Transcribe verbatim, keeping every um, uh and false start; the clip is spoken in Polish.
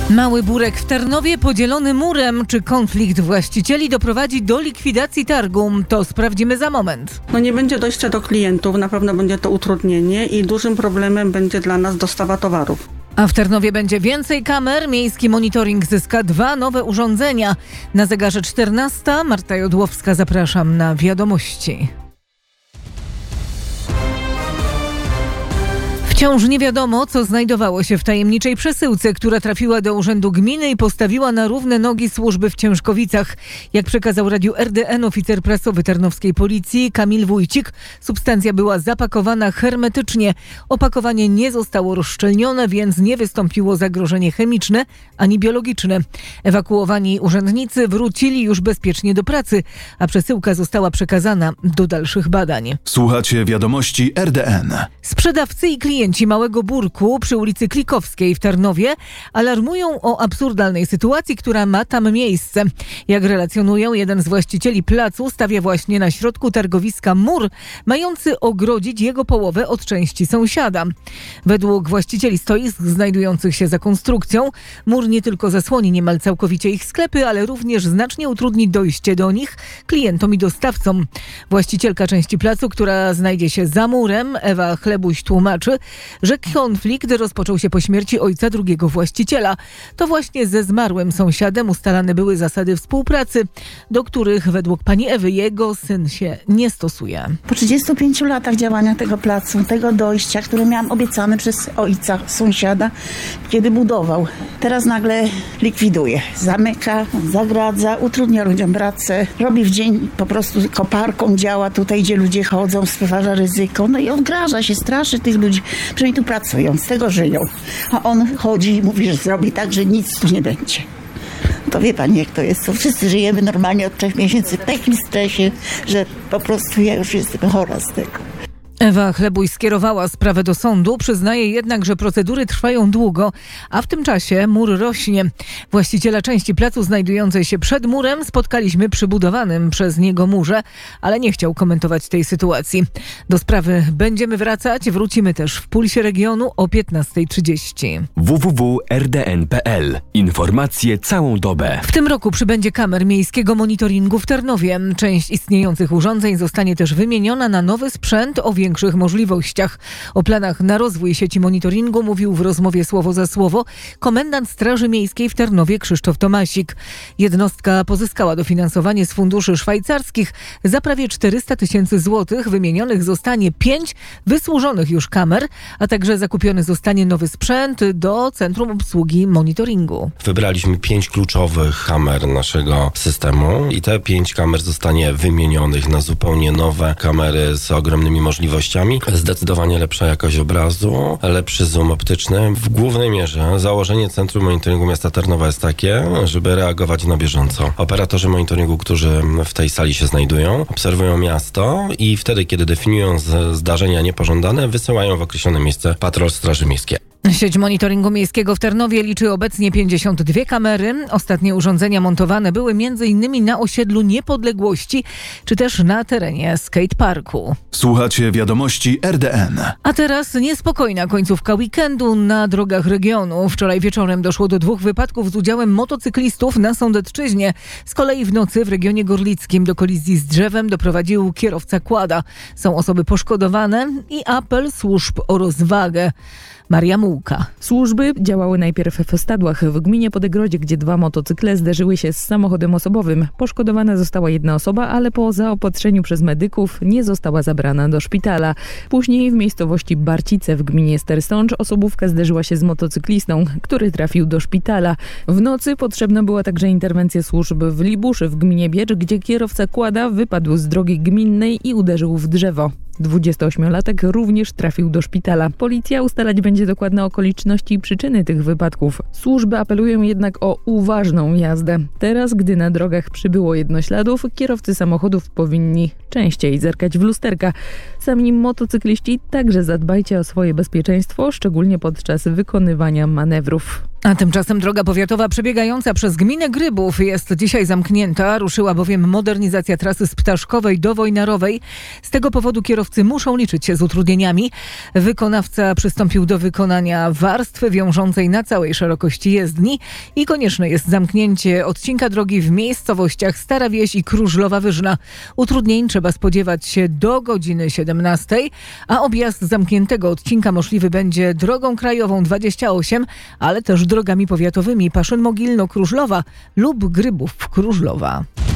Mały Burek w Tarnowie podzielony murem. Czy konflikt właścicieli doprowadzi do likwidacji targu? To sprawdzimy za moment. No nie będzie dojścia do klientów, na pewno będzie to utrudnienie i dużym problemem będzie dla nas dostawa towarów. A w Tarnowie będzie więcej kamer. Miejski monitoring zyska dwa nowe urządzenia. Na zegarze czternasta. Marta Jodłowska, zapraszam na wiadomości. Wciąż nie wiadomo, co znajdowało się w tajemniczej przesyłce, która trafiła do Urzędu Gminy i postawiła na równe nogi służby w Ciężkowicach. Jak przekazał Radiu R D N oficer prasowy tarnowskiej policji Kamil Wójcik, substancja była zapakowana hermetycznie. Opakowanie nie zostało rozszczelnione, więc nie wystąpiło zagrożenie chemiczne ani biologiczne. Ewakuowani urzędnicy wrócili już bezpiecznie do pracy, a przesyłka została przekazana do dalszych badań. Słuchacie wiadomości R D N. Sprzedawcy i klienci Małego Burku przy ulicy Klikowskiej w Tarnowie alarmują o absurdalnej sytuacji, która ma tam miejsce. Jak relacjonują, jeden z właścicieli placu stawia właśnie na środku targowiska mur, mający ogrodzić jego połowę od części sąsiada. Według właścicieli stoisk znajdujących się za konstrukcją, mur nie tylko zasłoni niemal całkowicie ich sklepy, ale również znacznie utrudni dojście do nich klientom i dostawcom. Właścicielka części placu, która znajdzie się za murem, Ewa Chlebuś, tłumaczy, że konflikt rozpoczął się po śmierci ojca drugiego właściciela. To właśnie ze zmarłym sąsiadem ustalane były zasady współpracy, do których według pani Ewy jego syn się nie stosuje. Po trzydziestu pięciu latach działania tego placu, tego dojścia, które miałam obiecane przez ojca sąsiada, kiedy budował, teraz nagle likwiduje. Zamyka, zagradza, utrudnia ludziom pracę, robi w dzień po prostu koparką, działa tutaj, gdzie ludzie chodzą, stwarza ryzyko, no i odgraża się, straszy tych ludzi. Przynajmniej tu pracują, z tego żyją. A on chodzi i mówi, że zrobi tak, że nic tu nie będzie. To wie pani, jak to jest. To wszyscy żyjemy normalnie od trzech miesięcy w takim stresie, że po prostu ja już jestem chora z tego. Ewa Chlebuj skierowała sprawę do sądu, przyznaje jednak, że procedury trwają długo, a w tym czasie mur rośnie. Właściciela części placu znajdującej się przed murem spotkaliśmy przy budowanym przez niego murze, ale nie chciał komentować tej sytuacji. Do sprawy będziemy wracać, wrócimy też w Pulsie Regionu o piętnasta trzydzieści. w w w kropka r d n kropka p l. Informacje całą dobę. W tym roku przybędzie kamer miejskiego monitoringu w Tarnowie. Część istniejących urządzeń zostanie też wymieniona na nowy sprzęt o większych możliwościach. O planach na rozwój sieci monitoringu mówił w rozmowie słowo za słowo komendant Straży Miejskiej w Tarnowie Krzysztof Tomasik. Jednostka pozyskała dofinansowanie z funduszy szwajcarskich za prawie czterysta tysięcy złotych. Wymienionych zostanie pięć wysłużonych już kamer, a także zakupiony zostanie nowy sprzęt do Centrum Obsługi Monitoringu. Wybraliśmy pięć kluczowych kamer naszego systemu i te pięć kamer zostanie wymienionych na zupełnie nowe kamery z ogromnymi możliwościami. Zdecydowanie lepsza jakość obrazu, lepszy zoom optyczny. W głównej mierze założenie Centrum Monitoringu Miasta Tarnowa jest takie, żeby reagować na bieżąco. Operatorzy monitoringu, którzy w tej sali się znajdują, obserwują miasto i wtedy, kiedy definiują zdarzenia niepożądane, wysyłają w określone miejsce patrol Straży Miejskiej. Sieć monitoringu miejskiego w Tarnowie liczy obecnie pięćdziesiąt dwie kamery. Ostatnie urządzenia montowane były między innymi na osiedlu Niepodległości, czy też na terenie skateparku. Słuchacie wiadomości R D N. A teraz niespokojna końcówka weekendu na drogach regionu. Wczoraj wieczorem doszło do dwóch wypadków z udziałem motocyklistów na Sądecczyźnie. Z kolei w nocy w regionie gorlickim do kolizji z drzewem doprowadził kierowca quada. Są osoby poszkodowane i apel służb o rozwagę. Maria Mułka. Służby działały najpierw w Stadłach w gminie Podegrodzie, gdzie dwa motocykle zderzyły się z samochodem osobowym. Poszkodowana została jedna osoba, ale po zaopatrzeniu przez medyków nie została zabrana do szpitala. Później w miejscowości Barcice w gminie Stersącz osobówka zderzyła się z motocyklistą, który trafił do szpitala. W nocy potrzebna była także interwencja służb w Libuszy w gminie Biecz, gdzie kierowca quada wypadł z drogi gminnej i uderzył w drzewo. dwudziestoośmiolatek również trafił do szpitala. Policja ustalać będzie dokładne okoliczności i przyczyny tych wypadków. Służby apelują jednak o uważną jazdę. Teraz, gdy na drogach przybyło jednośladów, kierowcy samochodów powinni częściej zerkać w lusterka. Sami motocykliści także zadbajcie o swoje bezpieczeństwo, szczególnie podczas wykonywania manewrów. A tymczasem droga powiatowa przebiegająca przez gminę Grybów jest dzisiaj zamknięta. Ruszyła bowiem modernizacja trasy z Ptaszkowej do Wojnarowej. Z tego powodu kierowcy muszą liczyć się z utrudnieniami. Wykonawca przystąpił do wykonania warstwy wiążącej na całej szerokości jezdni i konieczne jest zamknięcie odcinka drogi w miejscowościach Stara Wieś i Krużlowa Wyżna. Utrudnień trzeba spodziewać się do godziny siedemnastej, a objazd zamkniętego odcinka możliwy będzie drogą krajową dwadzieścia osiem, ale też drogami powiatowymi Paszyn Mogilno-Krużlowa lub Grybów-Krużlowa.